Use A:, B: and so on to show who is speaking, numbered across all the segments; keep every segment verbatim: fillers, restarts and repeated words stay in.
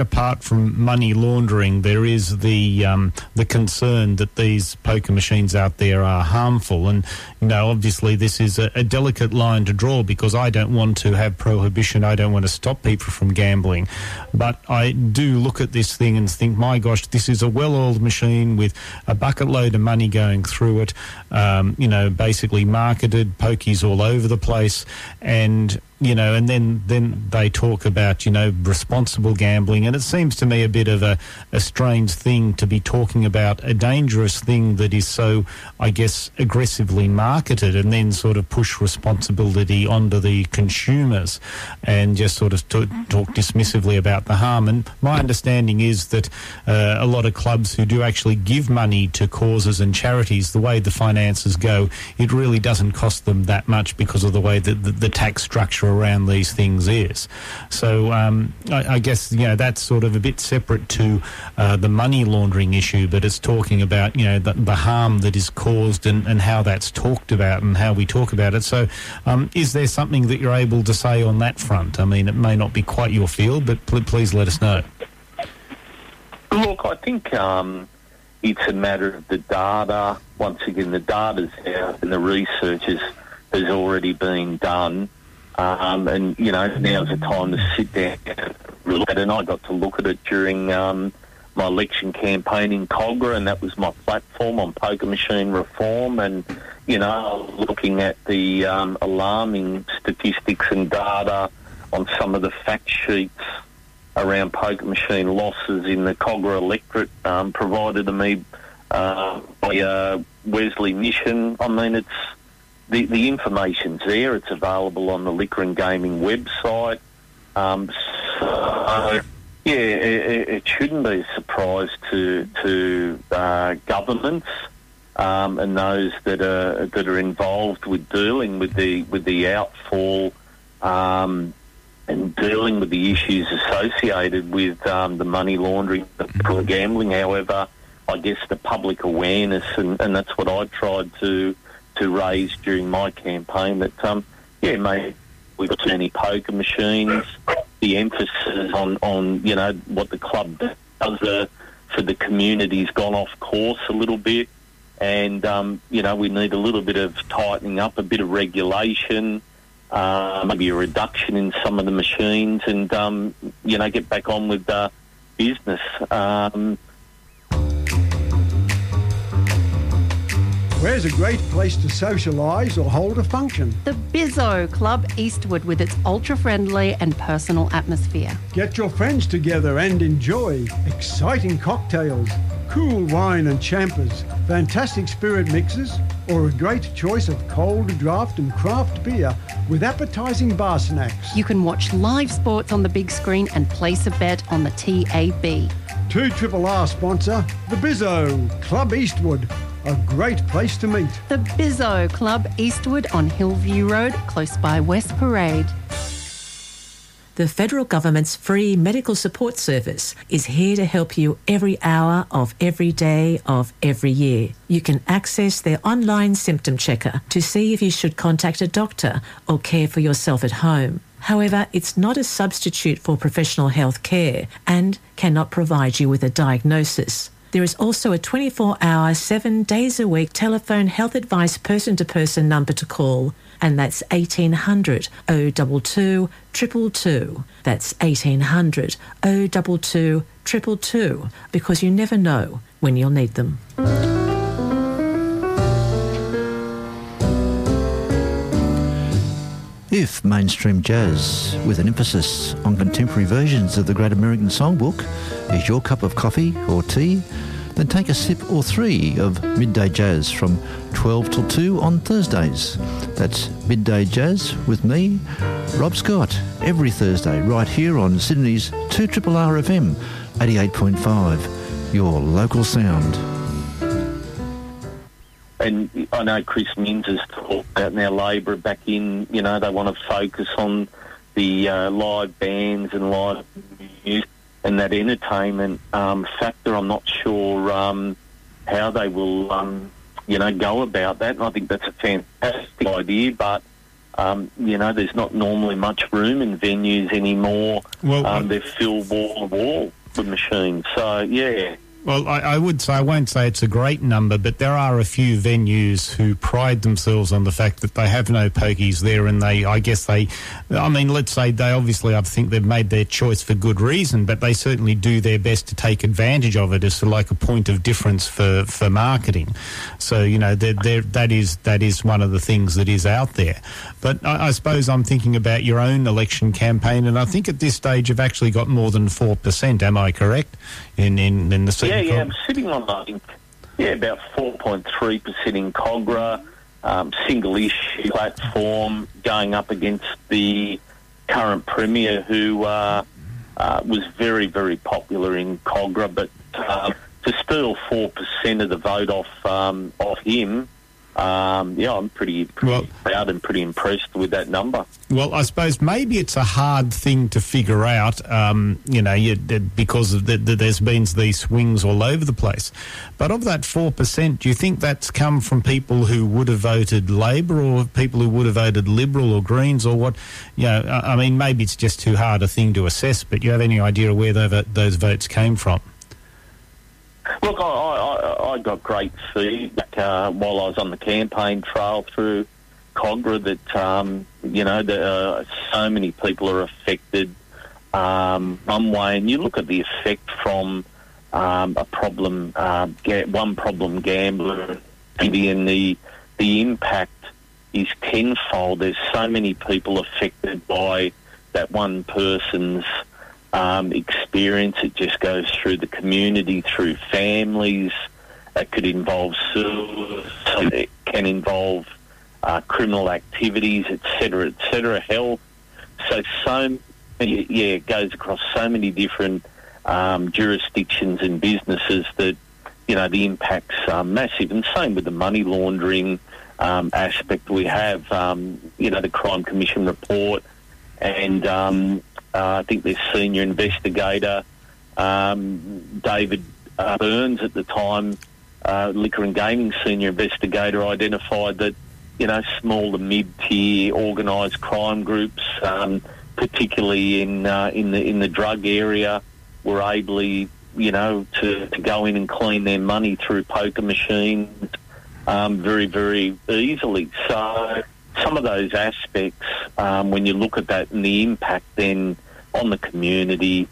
A: apart from money laundering, there is the um, the concern that these poker machines out there are harmful. And, you know, obviously this is a, a delicate line to draw, because I don't want to have prohibition. I don't want to stop people from gambling. But I do look at this thing and think, my gosh, this is a well-oiled machine with a bucket load of money going through it, um, you know, basically marketed, pokies all over the place. And, you know, and then, then they talk about, you know, responsible gambling. And it seems to me a bit of a, a strange thing to be talking about a dangerous thing that is so, I guess, aggressively marketed, and then sort of push responsibility onto the consumers and just sort of t- talk dismissively about the harm. And my understanding is that uh, a lot of clubs who do actually give money to causes and charities, the way the finances go, it really doesn't cost them that much because of the way that the, the tax structure around these things is. So um, I, I guess, you know, that's sort of a bit separate to uh, the money laundering issue, but it's talking about, you know, the, the harm that is caused and, and how that's talked about and how we talk about it. So um, is there something that you're able to say on that front? I mean, it may not be quite your field, but pl- please let us know.
B: Look, I think um, it's a matter of the data. Once again, the data's out and the research is, has already been done. Um, and, you know, now's the time to sit down and look at it. And I got to look at it during um, my election campaign in Cogra, and that was my platform on poker machine reform. And, you know, looking at the um, alarming statistics and data on some of the fact sheets around poker machine losses in the Cogra electorate um, provided to me uh, by uh, Wesley Mission. I mean, it's The, the information's there. It's available on the Liquor and Gaming website. Um, so, yeah, it, it shouldn't be a surprise to to uh, governments um, and those that are that are involved with dealing with the with the outfall um, and dealing with the issues associated with um, the money laundering, the gambling. However, I guess the public awareness, and, and that's what I tried to. to raise during my campaign, that, um, yeah, mate, we've got too many poker machines, the emphasis on, on you know, what the club does uh, for the community's gone off course a little bit, and, um, you know, we need a little bit of tightening up, a bit of regulation, uh, maybe a reduction in some of the machines, and, um, you know, get back on with uh, business. Um
C: Where's a great place to socialise or hold a function?
D: The Bizzo Club Eastwood, with its ultra-friendly and personal atmosphere.
C: Get your friends together and enjoy exciting cocktails, cool wine and champers, fantastic spirit mixes, or a great choice of cold draft and craft beer with appetising bar snacks.
D: You can watch live sports on the big screen and place a bet on the T A B.
C: two R R sponsor, the Bizzo Club Eastwood. A great place to meet.
D: The Bizzo Club Eastwood on Hillview Road, close by West Parade.
E: The federal government's free medical support service is here to help you every hour of every day of every year. You can access their online symptom checker to see if you should contact a doctor or care for yourself at home. However, it's not a substitute for professional health care and cannot provide you with a diagnosis. There is also a twenty-four hour, seven days a week telephone health advice person-to-person number to call, and that's eighteen hundred oh two two, two two two. That's eighteen hundred oh two two, two two two, because you never know when you'll need them.
F: If mainstream jazz, with an emphasis on contemporary versions of the Great American Songbook, is your cup of coffee or tea, then take a sip or three of Midday Jazz from twelve till two on Thursdays. That's Midday Jazz with me, Rob Scott, every Thursday right here on Sydney's two R R R F M, eighty-eight point five, your local sound.
B: And I know Chris Minns has talked about now Labor back in, you know, they want to focus on the uh, live bands and live music and that entertainment um, factor. I'm not sure um, how they will, um, you know, go about that. And I think that's a fantastic idea. But Um, you know, there's not normally much room in venues anymore.
A: Well,
B: um, they're filled wall to wall with machines. So, yeah.
A: Well, I, I would say, I won't say it's a great number, but there are a few venues who pride themselves on the fact that they have no pokies there, and they, I guess they, I mean, let's say they obviously, I think they've made their choice for good reason, but they certainly do their best to take advantage of it as like a point of difference for, for marketing. So, you know, they're, they're, that is that is one of the things that is out there. But I, I suppose I'm thinking about your own election campaign, and I think at this stage you've actually got more than four percent, am I correct, in, in, in the
B: Yeah, yeah, I'm sitting on, I think, yeah, about four point three percent in Cogra, um, single issue platform, going up against the current Premier, who uh, uh, was very, very popular in Cogra, but uh, to steal four percent of the vote off um, off him, um, yeah, I'm pretty, pretty
A: well,
B: proud and pretty impressed with that number.
A: Well, I suppose maybe it's a hard thing to figure out, um, you know, you, because of the, the, there's been these swings all over the place. But of that four percent, do you think that's come from people who would have voted Labor or people who would have voted Liberal or Greens or what? You know, I, I mean, maybe it's just too hard a thing to assess, but do you have any idea where those, those votes came from?
B: Look, I, I, I got great feedback uh, while I was on the campaign trail through Cogra that, um, you know, the, uh, so many people are affected um, one way. And you look at the effect from um, a problem, uh, ga- one problem gambler, and the, the impact is tenfold. There's so many people affected by that one person's Um, experience. It just goes through the community, through families. It could involve suicide, it can involve uh, criminal activities, et cetera, et cetera, health. So, so many, yeah, it goes across so many different um, jurisdictions and businesses that, you know, the impacts are massive. And same with the money laundering um, aspect we have, um, you know, the Crime Commission report and um, Uh, I think their senior investigator, um, David uh, Burns at the time, uh, Liquor and Gaming senior investigator, identified that, you know, small to mid-tier organised crime groups, um, particularly in uh, in the in the drug area, were able, you know, to, to go in and clean their money through poker machines um, very, very easily. So some of those aspects, um, when you look at that and the impact then on the community,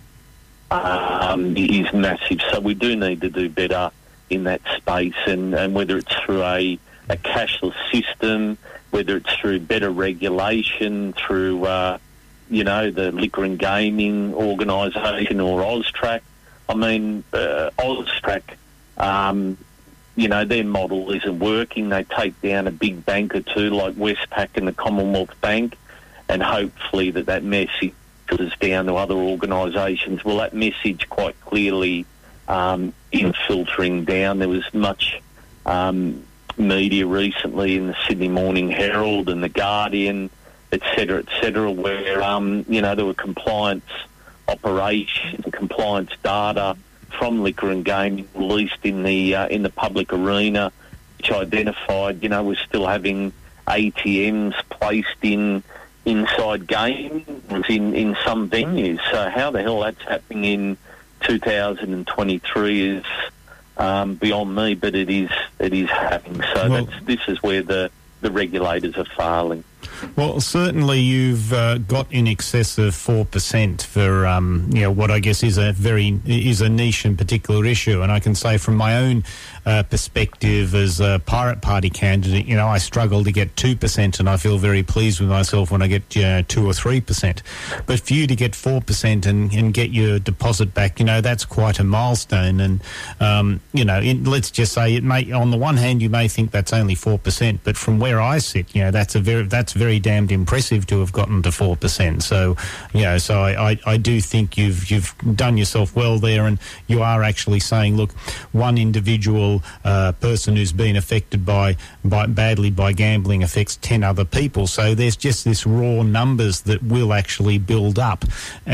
B: um, is massive. So we do need to do better in that space, and, and whether it's through a, a cashless system, whether it's through better regulation, through, uh, you know, the Liquor and Gaming organisation or AUSTRAC. I mean, uh, AUSTRAC, um, you know, their model isn't working. They take down a big bank or two like Westpac and the Commonwealth Bank, and hopefully that that message filters down to other organisations. Well, that message quite clearly um, in filtering down. There was much um, media recently in the Sydney Morning Herald and the Guardian, et cetera, et cetera, where, um, you know, there were compliance operations, compliance data from Liquor and Gaming released in the uh, in the public arena, which identified, you know, we're still having A T Ms placed in inside gaming in, in some venues. So how the hell that's happening in two thousand twenty-three is um, beyond me, but it is it is happening. So
A: well,
B: that's, this is where the, the regulators are failing.
A: Well, certainly you've uh, got in excess of four percent for, um, you know, what I guess is a very is a niche and particular issue. And I can say from my own uh, perspective as a Pirate Party candidate, you know, I struggle to get two percent, and I feel very pleased with myself when I get uh, two or three percent. But for you to get four percent and, and get your deposit back, you know, that's quite a milestone. And, um, you know, in, let's just say it may, on the one hand, you may think that's only four percent, but from where I sit, you know, that's a very, that's very damned impressive to have gotten to four percent. So, you know, so I, I, I do think you've you've done yourself well there, and you are actually saying, look, one individual uh, person who's been affected by, by badly by gambling affects ten other people. So there's just this raw numbers that will actually build up. And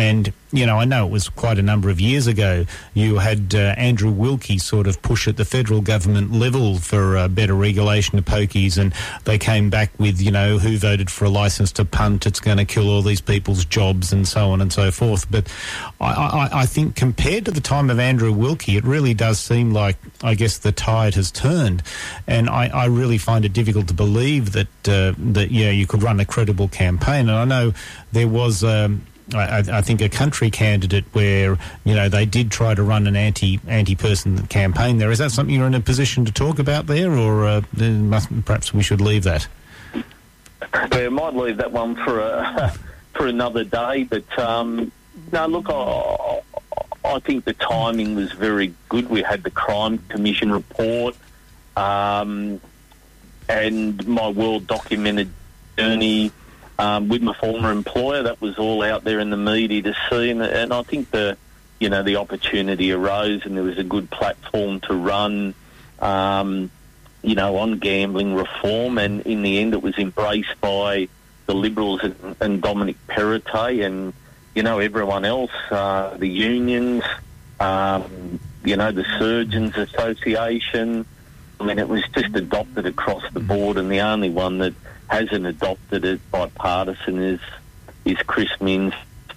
A: you know, I know it was quite a number of years ago, you had uh, Andrew Wilkie sort of push at the federal government level for uh, better regulation of pokies, and they came back with, you know, who voted for a licence to punt, it's going to kill all these people's jobs and so on and so forth. But I, I, I think compared to the time of Andrew Wilkie, it really does seem like, I guess, the tide has turned. And I, I really find it difficult to believe that, uh, that, yeah, you could run a credible campaign. And I know there was... Um, I, I think a country candidate where, you know, they did try to run an anti, anti-person campaign there. Is that something you're in a position to talk about there, or uh, must, perhaps we should leave that?
B: Yeah, I might leave that one for a, for another day, but um, no, look, I, I think the timing was very good. We had the Crime Commission report um, and my well-documented journey Um, with my former employer. That was all out there in the media to see, and, and I think the, you know, the opportunity arose, and there was a good platform to run, um, you know, on gambling reform, and in the end, it was embraced by the Liberals and, and Dominic Perrottet, and you know, everyone else, uh, the unions, um, you know, the Surgeons Association. I mean, it was just adopted across the board, and the only one that hasn't adopted it bipartisan is is Chris Minns.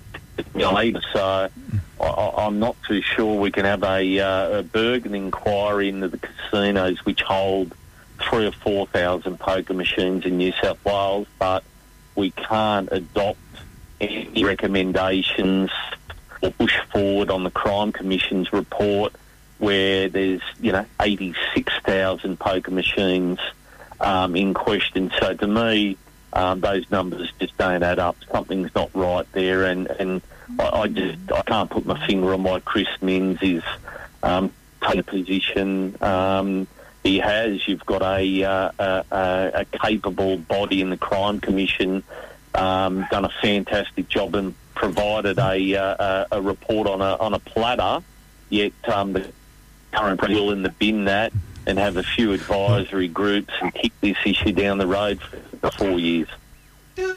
B: So I, I'm not too sure we can have a, uh, a Bergen inquiry into the casinos which hold three or four thousand poker machines in New South Wales, but we can't adopt any recommendations or push forward on the Crime Commission's report where there's, you know, eighty-six thousand poker machines Um, in question. So to me, um, those numbers just don't add up. Something's not right there, and, and I, I just I can't put my finger on why Chris Minns is um, taking a position um, he has. You've got a, uh, a, a capable body in the Crime Commission, um, done a fantastic job and provided a, uh, a report on a on a platter. Yet um, the current bill in the bin that. And have a few advisory groups and kick this issue down the road for four years.